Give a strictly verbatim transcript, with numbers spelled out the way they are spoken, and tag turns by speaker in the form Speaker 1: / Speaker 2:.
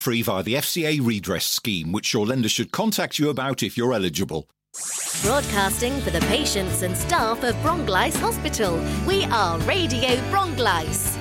Speaker 1: Free via the F C A redress scheme, which your lender should contact you about if you're eligible.
Speaker 2: Broadcasting for the patients and staff of Bronglice Hospital. We are Radio Bronglice.